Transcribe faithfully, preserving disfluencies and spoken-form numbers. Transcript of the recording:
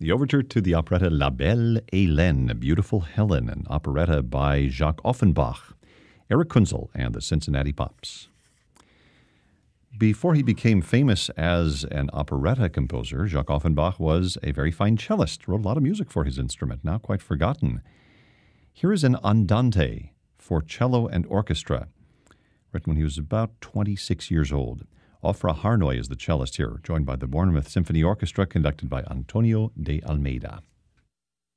The overture to the operetta La Belle Hélène, Beautiful Helen, an operetta by Jacques Offenbach, Eric Kunzel, and the Cincinnati Pops. Before he became famous as an operetta composer, Jacques Offenbach was a very fine cellist, wrote a lot of music for his instrument, now quite forgotten. Here is an andante for cello and orchestra, written when he was about twenty-six years old. Ofra Harnoy is the cellist here, joined by the Bournemouth Symphony Orchestra, conducted by Antonio de Almeida.